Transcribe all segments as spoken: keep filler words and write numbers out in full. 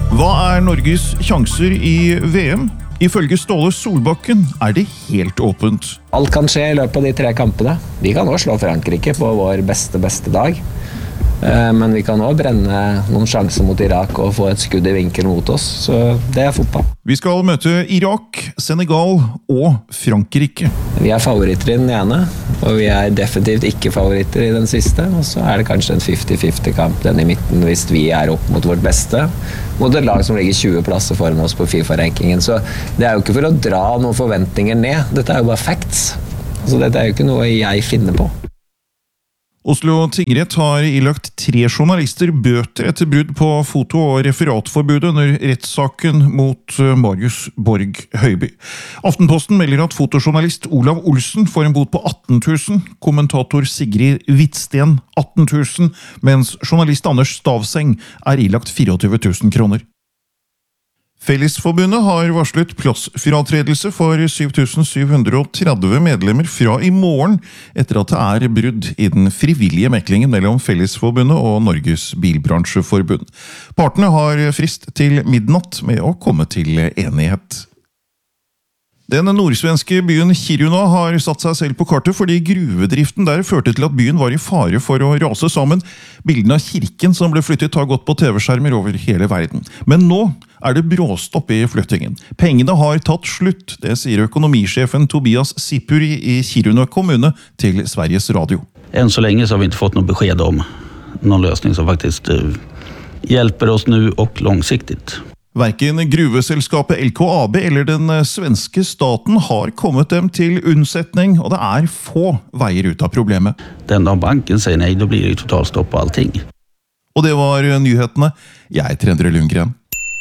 Hva er Norges sjanser i V M? Ifølge Ståle Solbakken er det helt åpent. Alt kan skje i løpet av de tre kampene. Vi kan også slå Frankrike på vår beste, beste dag. Men vi kan også brenne noen sjanser mot Irak og få et skudd i vinkel mot oss. Så det er fotball. Vi skal møte Irak, Senegal og Frankrike. Vi er favoritter i den ene, og vi er definitivt ikke favoritter i den siste. Og så er det kanskje en fifty-fifty kamp den i midten hvis vi er opp mot vårt beste. Mot et lag som ligger tjue plasser foran oss på FIFA-rankingen. Så det er jo ikke for å dra noen forventninger ned. Dette er jo bare facts. Så dette er jo ikke noe jeg finner på. Oslo tingrett har ilagt tre journalister bøter etter brudd på foto- og referatforbudet under rettssaken mot Marius Borg Høiby. Aftenposten melder at fotojournalist Olav Olsen får en bot på atten tusen, kommentator Sigrid Hvitsten atten tusen, mens journalist Anders Stavseng er ilagt tjuefire tusen kroner. Fellesforbundet har varslet plassfratredelse for syv tusen syv hundre tretti medlemmer fra i morgen, etter at det er brudd i den frivillige meklingen mellom Fellesforbundet og Norges Bilbransjeforbund. Partene har frist til midnatt med å komme til enighet. Den nordsvenske byen Kiruna har satt seg selv på kartet fordi gruvedriften der førte til at byen var i fare for å rase sammen. Bildene av kirken som ble flyttet har gått på T V-skjermer over hele verden. Men nå er det bråstopp i flyttingen. Pengene har tatt slutt, det sier økonomisjefen Tobias Sipuri i Kiruna kommune til Sveriges Radio. Än så länge så har vi inte fått något besked om någon lösning som faktiskt hjälper oss nu och långsiktigt. Hverken gruveselskapet L K A B eller den svenske staten har kommet dem til unnsetning, og det er få veier ut av problemet. Den dag banken sier nei, da blir det totalstopp på allting. Og det var nyhetene. Jeg heter Endre Lundgren.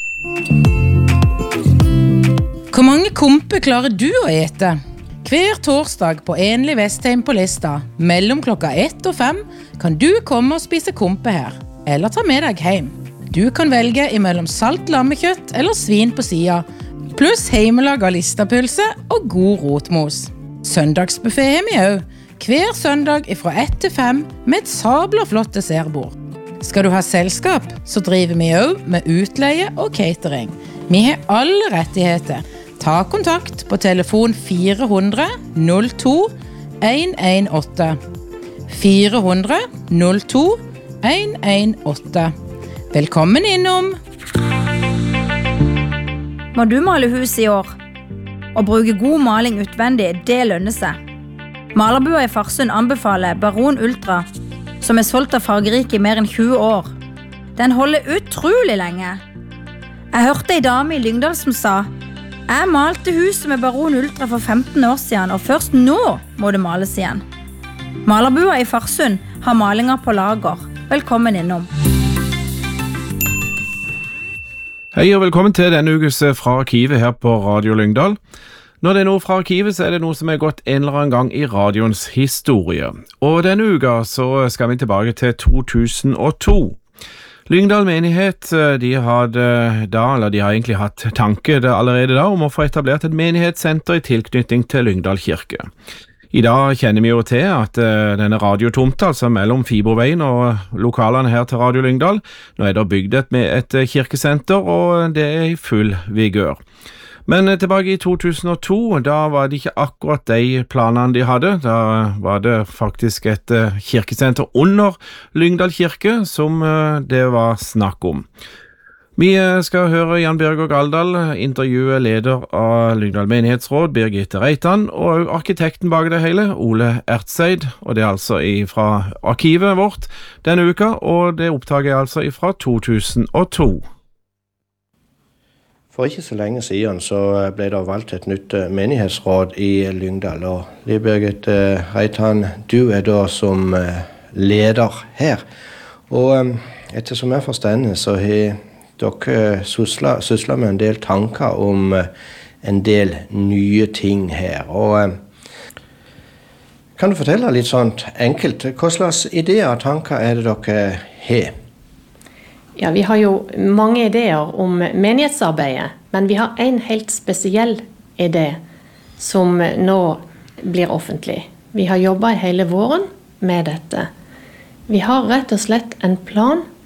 Hvor mange kompe klarer du å ete? Hver torsdag på Enlig Vestheim på lista, mellom klokka ett og fem, kan du komme og spise kompe her, eller ta med deg hjem. Du kan velge imellom salt lammekjøtt eller svin på sida, pluss heimelaga listapølse og god rotmos. Søndagsbuffet er vi også, hver søndag fra ett til fem med et sabla flott dessertbord. Skal du ha selskap, så driver vi også med utleie og catering. Vi har alle rettigheter. Ta kontakt på telefon fire hundre null to en en åtte. fire hundre null to en en åtte. Velkommen innom! Må du male hus i år? Å bruke god maling utvendig, det lønner seg. Malerbua i Farsund anbefaler Baron Ultra, som er solgt av fargerike i mer enn tjue år. Den holder utrolig lenge. Jeg hørte en dame i Lyngdal som sa «Jeg malte huset med Baron Ultra for femten år siden, og først nå må det males igjen». Malerbua i Farsund har malinger på lager. Velkommen innom. Hei og velkommen til denne ukes Fra Arkivet her på Radio Lyngdal. Når det er noe fra Arkivet, så er det noe som er gått en eller annen gang i radioens historie. Og denne uka så skal vi tilbake til to tusen og to. Lyngdal menighet, de hadde da, eller de har egentlig hatt tanke allerede da om å få etablert et menighetssenter i tilknytning til Lyngdal kirke. I dag kjenner vi jo til at uh, denne radiotomta, altså mellom Fiberveien og lokalene her til Radio Lyngdal, nå er det bygd et med et uh, kirkesenter, og det er i full vigør. Men uh, tilbake i to tusen og to, da var det ikke akkurat de planene de hadde. Da var det faktisk et uh, kirkesenter under Lyngdal kirke som uh, det var snakk om. Vi skal høre Jan Bjørg Galdal intervjue leder av Lyngdal menighetsråd, Birgitte Reitan, og arkitekten bak det hele, Ole Ertseid, og det er altså fra arkivet vårt denne uka, og det opptaket er altså fra to tusen og to. For ikke så lenge siden så ble det valgt et nytt menighetsråd i Lyngdal, og Birgitte Reitan, du er da som leder her, og ettersom jeg forstår så har dere sysler, sysler med en del tanker om en del nye ting her. Og kan du fortelle litt sånn enkelt, hva slags ideer og tanker er det dere har? Ja, vi har jo mange ideer om menighetsarbeidet, men vi har en helt spesiell idé som nå blir offentlig. Vi har jobbet hele våren med dette. Vi har rett og slett en plan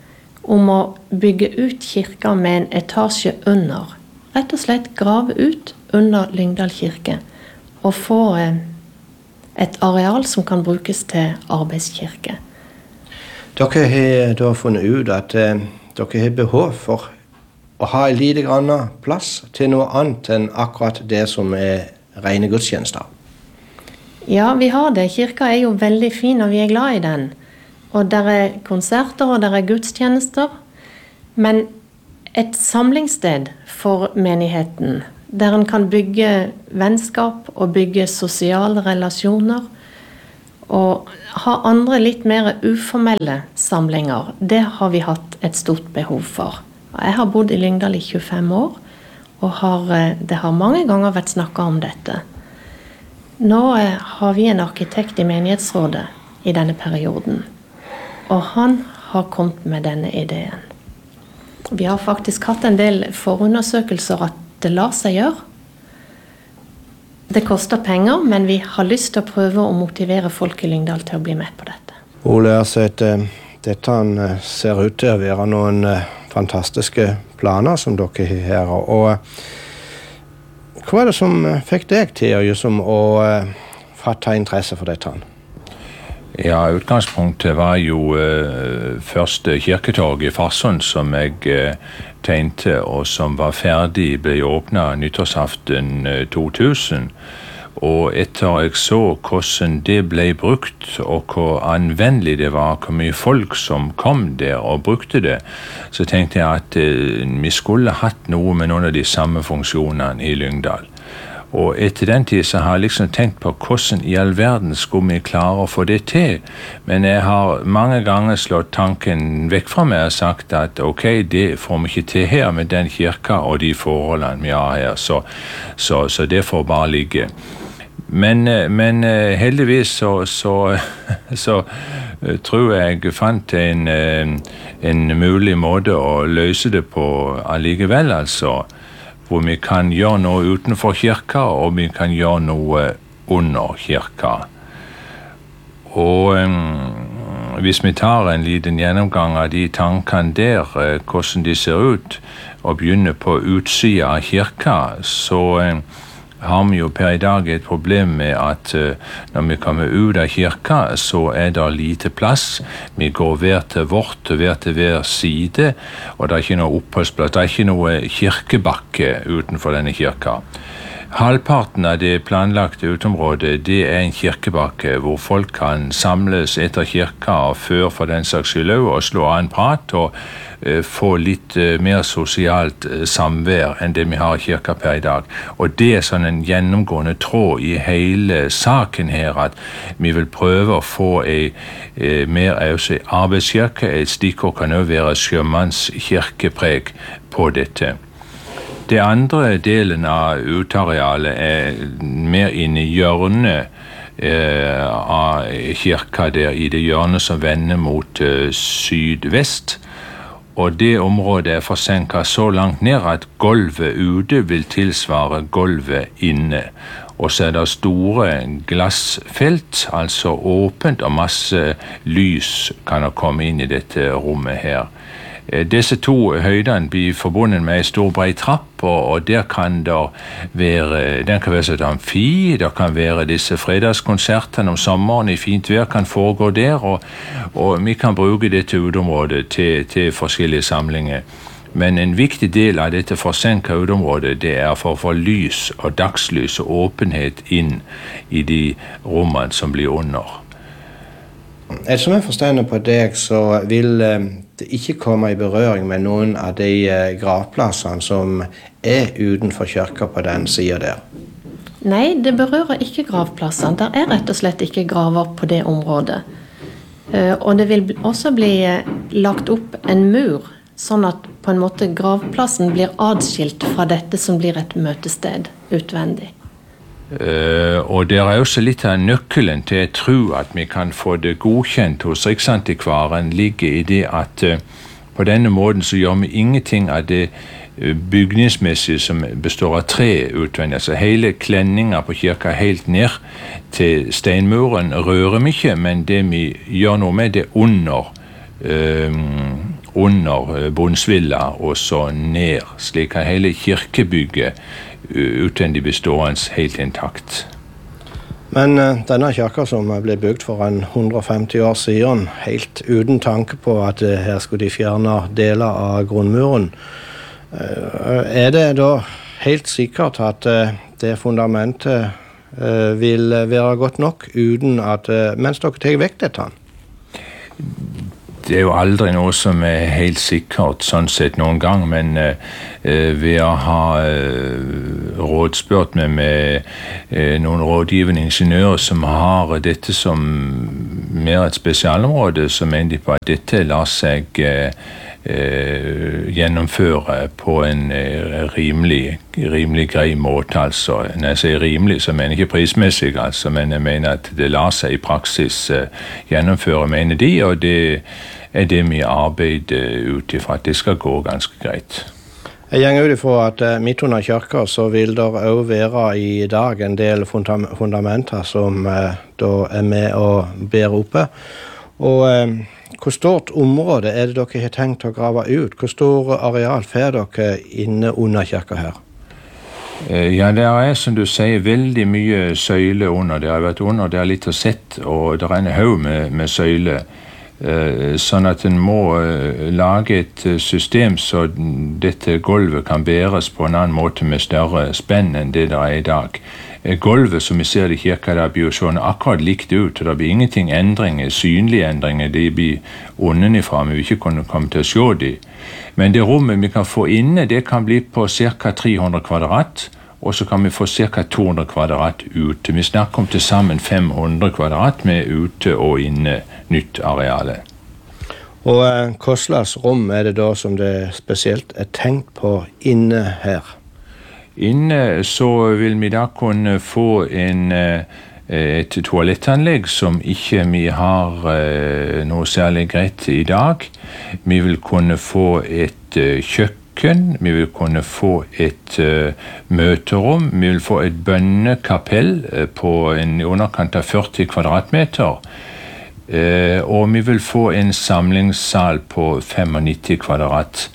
om å bygge ut kirka med en etasje under. Rett og slett grave ut under Lyngdal kirke og få eh, et areal som kan brukes til arbeidskirke. Dere har da funnet ut at eh, dere har behov for å ha en lite grann plass til noe annet enn akkurat det som er rene gudstjenester. Ja, vi har det. Kirka er jo veldig fin, og vi er glad i den. Og der er konserter, og der er gudstjenester. Men et samlingssted for menigheten, der en kan bygge vennskap og bygge sosiale relasjoner, og ha andre litt mer uformelle samlinger, det har vi hatt et stort behov for. Jeg har bodd i Lyngdal i tjuefem år, og har, det har mange ganger vært snakket om dette. Nå har vi en arkitekt i menighetsrådet i denne perioden, og han har kommet med denne ideen. Vi har faktisk hatt en del forundersøkelser at det lar seg gjøre. Det koster penger, men vi har lyst til å prøve å motivere folk i Lyngdal til å bli med på dette. Ole Erseth, dette ser ut til å være noen fantastiske planer som dere har her. Og hva er det som fikk deg til liksom, å fatte interesse for dette? Ja, utgangspunktet var jo uh, første kirketorg i Farsund som jeg uh, tegnte, og som var ferdig, ble åpnet nyttårsaften uh, to tusen. Og etter jeg så hvordan det ble brukt, og hvor anvendelig det var, hvor mye folk som kom der og brukte det, så tenkte jeg at uh, vi skulle hatt noe med noen av de samme funksjonene i Lyngdal. Og etter den tid så har jeg liksom tenkt på hvordan i all verden skulle vi klare å få det til. Men jeg har mange ganger slått tanken vekk fra meg og sagt at ok, det får vi ikke til her med den kirka og de forholdene vi har her, så, så, så det får bare ligge. Men, men heldigvis så, så, så tror jeg jeg fant en, en mulig måte å løse det på allikevel, altså. Hvor vi kan gjøre noe utenfor kirka, og vi kan gjøre noe under kirka. Og um, hvis vi tar en liten gjennomgang av de tankene der, uh, hvordan de ser ut, og begynner på utsida av kirka, så um, har vi jo per i dag et problem med at uh, når vi kommer ut av kirka, så er det lite plass. Vi går hver til vårt, hver til hver side, og det er ikke noe oppholdsplass, det er ikke noe kirkebakke utenfor denne kirka. Halvparten av det planlagte utområdet, det er en kirkebakke hvor folk kan samles etter kirka og før for den saks skyld og slå av en prat og uh, få litt uh, mer sosialt uh, samvær enn det vi har i kirka per i dag. Og det er sånn en gjennomgående tråd i hele saken her at vi vil prøve å få en uh, mer altså, arbeidskirke. Et stikkord kan også være sjømannskirkepreg på dette. Det andre delen av utearealet er mer inne i hjørnet eh, av kirka der, i det hjørnet som vender mot eh, sydvest. Og det området er forsenket så langt ned at gulvet ute vil tilsvare gulvet inne. Og så er det store glassfelt, altså åpent, og masse lys kan komme inn i dette rommet her. Disse to høydene blir forbundet med en stor bred trapp, og der kan det være, den kan være et amfi, det kan være disse fredagskonsertene om sommeren i fint vær kan foregå der, og, og vi kan bruke dette uteområdet til, til forskjellige samlinger. Men en viktig del av dette forsenka uteområdet, det er for å få lys og dagslys og åpenhet inn i de rommene som blir under. Som jeg forstår på deg, så vil det ikke komme i berøring med noen av de gravplassene som er utenfor kirka på den siden der. Nei, det berører ikke gravplassene. Det er rett og slett ikke graver på det området. Og det vil også bli lagt opp en mur, sånn at på en måte gravplassen blir adskilt fra dette som blir et møtested utvendig. Uh, og det er også litt av nøkkelen til å tro at vi kan få det godkjent hos Riksantikvaren ligger i det at uh, på denne måten så gjør vi ingenting av det uh, bygningsmessige som består av tre utvendig. Altså hele klenninga på kirka helt ned til steinmuren rører vi ikke, men det vi gjør noe med det under, uh, under bunnsvilla og så ned, slik at hele kirkebygget utvendig bestående helt intakt. Men uh, denne kirka som ble bygd for en hundre og femti år siden, helt uten tanke på at uh, her skulle de fjerne deler av grunnmuren, uh, er det da helt sikkert at uh, det fundamentet uh, vil være godt nok uten at, uh, mens dere tar vekk dette? Det er jo aldri noe som er helt sikkert sånn sett noen gang, men uh, ved å ha uh, rådspurt med, med uh, noen rådgivende ingeniører som har dette som mer et spesialområde, så mener de på at dette lar seg uh, uh, gjennomføre på en uh, rimelig, rimelig grei måte. Altså. Når jeg sier rimelig, så mener jeg ikke prismessig, altså, men jeg mener at det lar seg i praksis uh, gjennomføre, mener de, og det er det vi arbeider ut ifra at det skal gå ganske greit. Jeg går ut ifra at uh, midt under kirka så vil det også være i dag en del fundam- fundamenter som uh, da er med å bære oppe. Og uh, hvor stort område er det dere har tenkt å grave ut? Hvor stor areal får dere inne under kirka her? Uh, ja, det er som du sier veldig mye søyle under. Det har vært under, det er litt å sett, og det er en haug med, med søyle. Sånn at en må lage et system så dette gulvet kan bæres på en annen måte med større spenn enn det det er i dag. Gulvet som vi ser det i kirka, det blir jo sånn akkurat likt ut, og det blir ingenting endringer, synlige endringer, de blir underifra, men vi ikke kunne komme til å se de. Men det rommet vi kan få inne, det kan bli på ca. tre hundre kvadrat, og så kan vi få ca. to hundre kvadrat ute. Vi snakker om til sammen fem hundre kvadrat med ute og inne nytt areale. Og eh, hva slags rom er det da som det spesielt er tenkt på inne her? Inne så vil vi da kunne få en, et toalettanlegg som ikke vi har noe særlig greit i dag. Vi vil kunne få et kjøkken. Vi vil kunne få et uh, møterom, vi vil få et bønnekapell uh, på en underkant av førti kvadratmeter, uh, og vi vil få en samlingssal på nittifem kvadrat.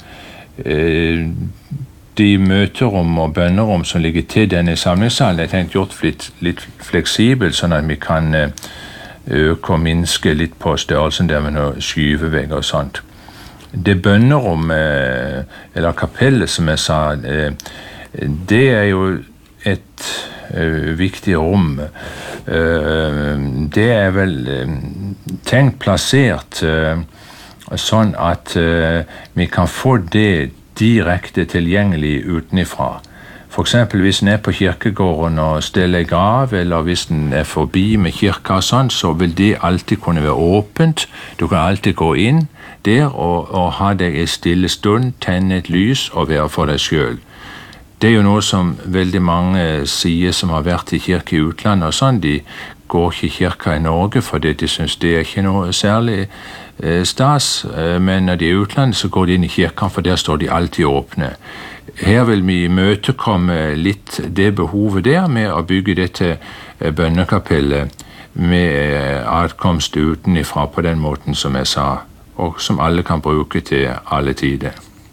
Uh, de møterom og bønnerom som ligger til denne samlingssalen er tenkt gjort litt, litt fleksibel, sånn at vi kan uh, øke og minske litt på størrelsen der med noen skyvevegg og sånt. Det bønnerom, eller kapellet som jeg sa, det er jo et viktig rom. Det er vel tenkt plassert sånn at vi kan få det direkte tilgjengelig utenifra. For eksempel hvis en er på kirkegården og steller grav, eller hvis en er forbi med kirka og sånn, så vil det alltid kunne være åpent. Du kan alltid gå inn der og, og ha deg en stille stund, tenne et lys og være for deg selv. Det er jo noe som veldig mange sier som har vært i kirke i utlandet og sånn, de går ikke i kirka i Norge fordi de synes det er ikke noe særlig eh, stas, men når de er i utlandet så går de inn i kirka, for der står de alltid åpne. Her vil vi imøtekomme litt det behovet der med å bygge dette bønnekapellet med adkomst utenifra på den måten som jeg sa, og som alle kan bruke til alle tider.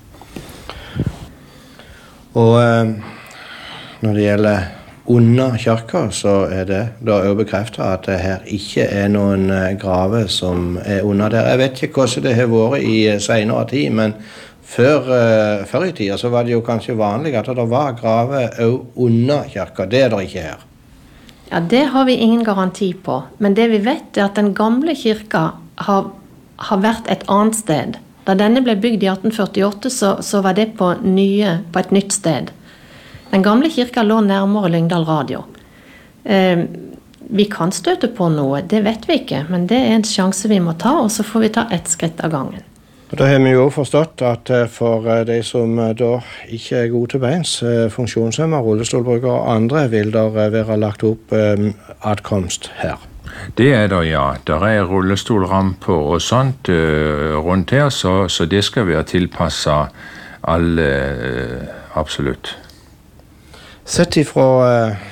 Og eh, når det gjelder under kirka, så er det da også bekreftet at det her ikke er noen grave som er under der. Jeg vet ikke hvordan det har vært i senere tid, men før, uh, før i tida så var det jo kanskje vanlig at det var grave også under kirka. Det er det ikke her. Ja, det har vi ingen garanti på. Men det vi vet er at den gamle kirka har, har vært et annet sted. Da denne ble bygd i atten førtiåtte, så, så var det på, nye, på et nytt sted. Den gamle kirka lå nærmere Lyngdal Radio. Eh, vi kan støte på noe, det vet vi ikke, men det er en sjanse vi må ta, og så får vi ta ett skritt av gangen. Og da har vi jo forstått at for de som da ikke er gode til beins, funksjonshemmer, rullestolbrukere og andre, vil der være lagt opp adkomst her. Det er der, ja. Der er rullestolramper og sånt uh, rundt her, så, så det skal være tilpasset alle, uh, absolutt. Sett ifra uh,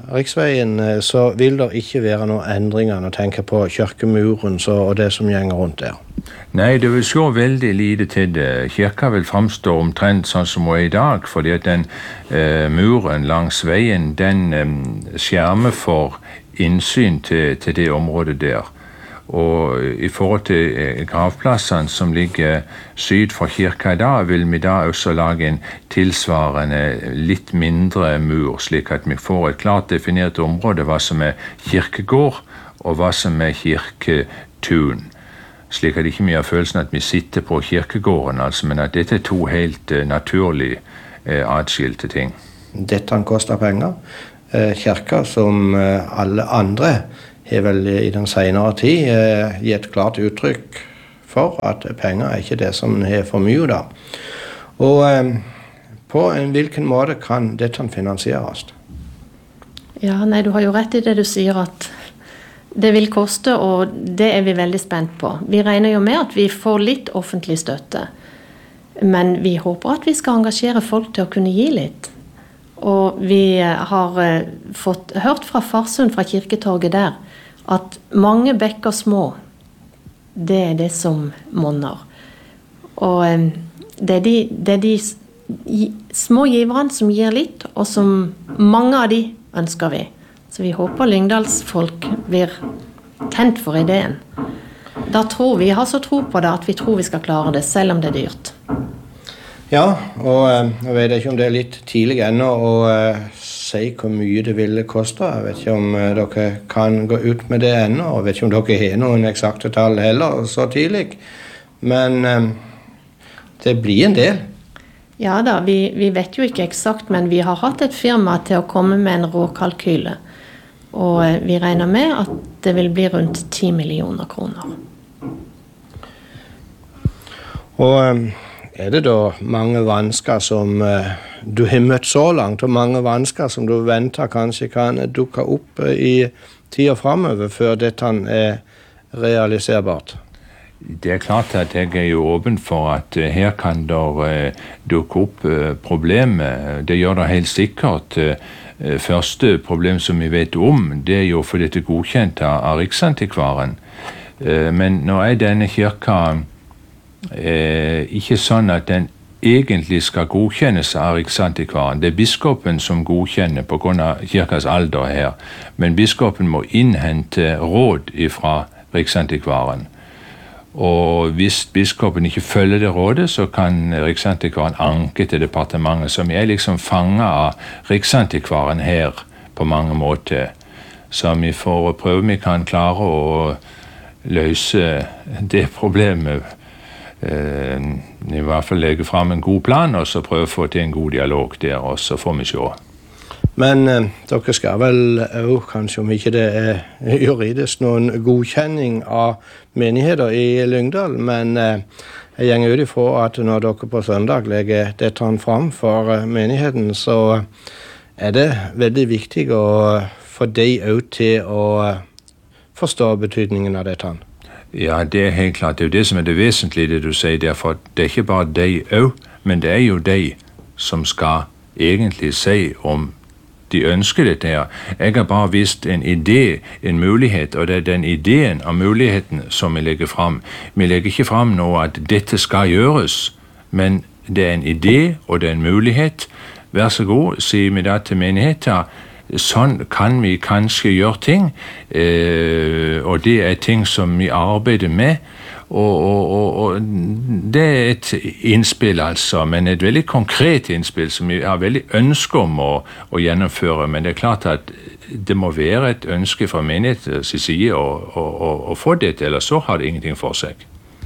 riksveien så vil det ikke være noen endringer når jeg tenker på kirkemuren så, og det som gjenger rundt der. Nei, det vil se veldig lite til det. Kirka vil framstå omtrent sånn som hun er i dag, fordi at den eh, muren langs veien, den eh, skjermer for innsyn til, til det området der. Og i forhold til eh, gravplassene som ligger syd for kirka i dag, vil vi da også lage en tilsvarende litt mindre mur, slik at vi får et klart definert område hva som er kirkegård og hva som er kirketun. Slik at ikke vi har følelsen at vi sitter på kirkegården, altså, men at dette er to helt uh, naturlig uh, atskilte ting. Dette koster penger. Uh, kirka, som uh, alle andre, har vel i den senere tid uh, gitt klart uttrykk for at penger er ikke det som er for mye da. Og uh, på en hvilken måte kan dette finansieres? Ja, nei, du har jo rett i det du sier at det vil koste, og det er vi veldig spent på. Vi regner jo med at vi får litt offentlig støtte, men vi håper at vi skal engasjere folk til å kunne gi litt. Og vi har fått hørt fra Farsund, fra kirketorget der, at mange bekker små, det er det som monner. Og det er de, det er de små giverne som gir litt, og som mange av de ønsker vi. Så vi håper Lyngdalsfolk blir tent for ideen. Da tror vi, har så tro på det, at vi tror vi skal klare det, selv om det er dyrt. Ja, og eh, jeg vet ikke om det er litt tidlig ennå å eh, si hvor mye det ville koste. Jeg vet ikke om eh, dere kan gå ut med det ennå, og jeg vet ikke om dere har noen eksakte tall heller så tidlig. Men eh, det blir en del. Ja da, vi, vi vet jo ikke eksakt, men vi har hatt et firma til å komme med en råkalkyle. Og vi regner med at det vil bli rundt ti millioner kroner. Og er det da mange vansker som du har møtt så langt, og mange vansker som du venter kanskje kan dukke opp i tida fremover før dette er realiserbart? Det er klart at jeg er jo åpen for at her kan det dukke opp problemer. Det gjør det helt sikkert. Første problem som vi vet om, det er jo for dette godkjent av Riksantikvaren. Men nå er denne kirka eh, ikke sånn at den egentlig skal godkjennes av Riksantikvaren. Det er biskopen som godkjenner på grunn av kirkas alder her. Men biskopen må innhente råd fra Riksantikvaren. Og hvis biskopen ikke følger det rådet, så kan Riksantikvaren anke til departementet, som er liksom fanget av Riksantikvaren her på mange måter. Så vi får prøve om vi kan klare å løse det problemet. Eh, I hvert fall legge frem en god plan, og så prøve å få til en god dialog der, og så får vi se. Men eh, dere skal vel også, kanskje om ikke det er juridisk, noen godkjenning av menigheter i Lyngdal, men eh, jeg gjenger ut ifra at når dere på søndag legger dette fram for eh, menigheten, så er det veldig viktig å få de også til å forstå betydningen av dette. Ja, det er helt klart. Det er jo det som er det vesentlige, det du sier derfor. Det er ikke bare de også, men det er jo de som skal egentlig si om de ønsker dette her. Jeg har bare vist en idé, en mulighet, og det er den ideen og muligheten som vi legger fram. Vi legger ikke fram nå at dette skal gjøres, men det er en idé og det er en mulighet. Vær så god, sier vi da til menigheter. Sånn kan vi kanskje gjøre ting, eh, og det er ting som vi arbeider med. Og, og, og, og det er et innspill, altså, men et veldig konkret innspill som vi har veldig ønske om å, å gjennomføre. Men det er klart at det må være et ønske fra menighetens side å, å, å, å få dette, eller så har det ingenting for seg.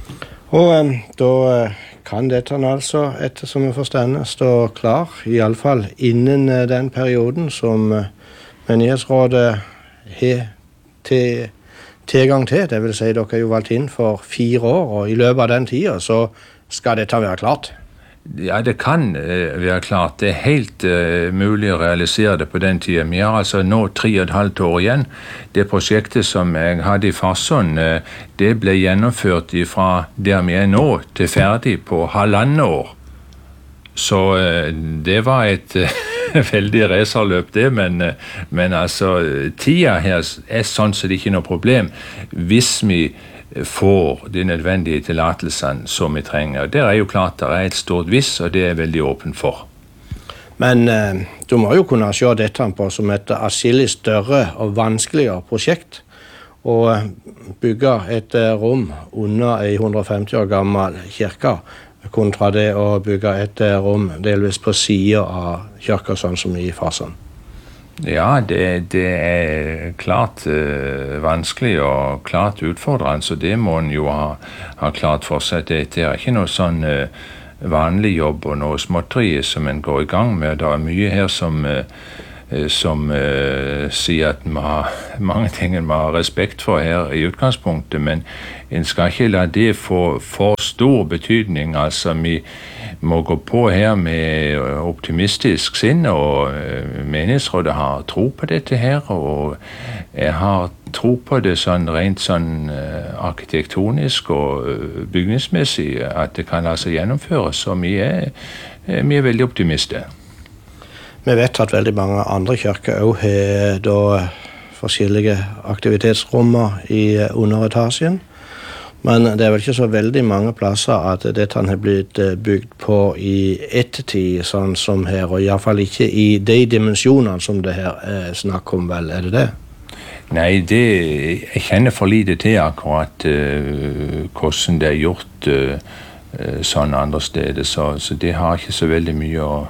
Og um, da kan dette altså, etter som vi forstår, stå klar, i alle fall innen uh, den perioden som uh, menighetsrådet har til tilgang til. Det vil si, dere er jo valgt inn for fire år, og i løpet av den tiden så skal dette være klart. Ja, det kan uh, være klart. Det er helt uh, mulig å realisere det på den tiden. Vi har altså nå tre og et halvt år igjen. Det prosjektet som jeg hadde i Farsund, uh, det ble gjennomført fra der vi er nå til ferdig på halvandet år. Så uh, det var et, uh, veldig racerløp det, men, men altså, tida her er sånn så det ikke er noe problem hvis vi får de nødvendige tillatelsene som vi trenger. Det er jo klart det er et stort hvis, og det er jeg veldig åpen for. Men eh, du må jo kunne se dette på som et atskillig større og vanskeligere prosjekt. Å bygge et rom under en hundre og femti år gammel kirke, kontra det å bygge et rom delvis på siden av kirka, sånn som i Farsund. Ja, det, det er klart uh, vanskelig og klart utfordrende, så det må en jo ha, ha klart for seg. Det, det er ikke noe sånn uh, vanlig jobb og noe småtteri som en går i gang med. Det er mye her som, uh, som uh, sier at man har mange ting man har respekt for her i utgangspunktet, men en skal ikke la det få for stor betydning. Altså, vi må gå på her med optimistisk sinn, og menighetsrådet har tro på dette her, og jeg har tro på det sånn rent sånn arkitektonisk og bygningsmessig, at det kan altså gjennomføres, så vi er, vi er veldig optimister. Vi vet at veldig mange andre kirker også har da forskjellige aktivitetsrommer i underetasjen. Men det er vel ikke så veldig mange plasser at dette har blitt bygd på i ettertid, sånn som her, og i hvert fall ikke i de dimensjonene som det her er snakk om, vel, er det det? Nei, det, jeg kjenner for lite til akkurat uh, hvordan det er gjort uh, sånn andre steder, så, så det har ikke så veldig mye å,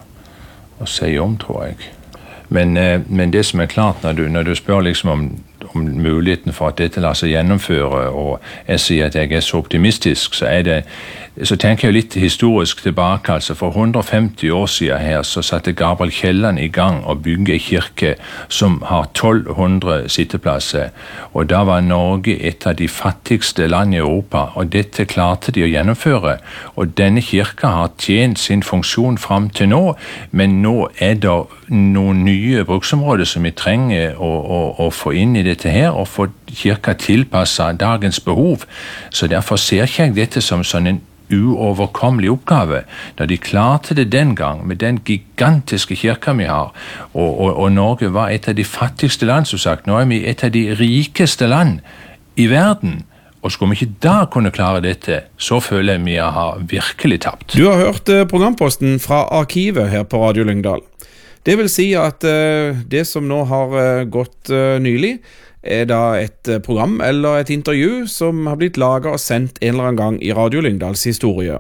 å si om, tror jeg. Men, uh, men det som er klart, når du, når du spør liksom om om muligheten for at dette lar seg gjennomføre, og jeg sier at jeg er så optimistisk, så er det, så tenker jeg litt historisk tilbake. Altså for hundre og femti år siden her så satte Gabriel Kielland i gang å bygge en kirke som har tolv hundre sitteplasser, og da var Norge et av de fattigste land i Europa, og dette klarte de å gjennomføre, og denne kirka har tjent sin funksjon fram til nå, men nå er det noen nye bruksområder som vi trenger å, å, å få inn i dette her, og få kirka tilpasset dagens behov. Så derfor ser ikke jeg dette som sånn en uoverkommelig oppgave. Da de klarte det den gang, med den gigantiske kirka vi har, og, og, og Norge var et av de fattigste land, som sagt, nå er vi et av de rikeste land i verden, og skulle vi ikke da kunne klare dette, så føler jeg vi har virkelig tapt. Du har hørt programposten fra Arkivet her på Radio Lyngdal. Det vil si at uh, det som nå har uh, gått uh, nylig, er da et uh, program eller et intervju som har blitt laget og sendt en eller annen gang i Radio Lyngdals historie.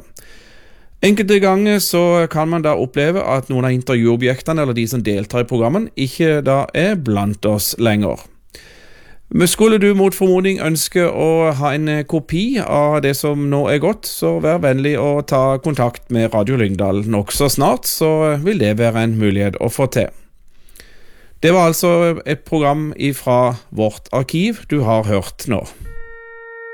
Enkelte ganger så kan man da oppleve at noen av intervjuobjektene eller de som deltar i programmen ikke da er blant oss lenger. Men skulle du mot formodning ønske å ha en kopi av det som nå er gått, så vær vennlig å ta kontakt med Radio Lyngdal nok så snart, så vil det være en mulighet å få til. Det var altså et program fra vårt arkiv du har hørt nå.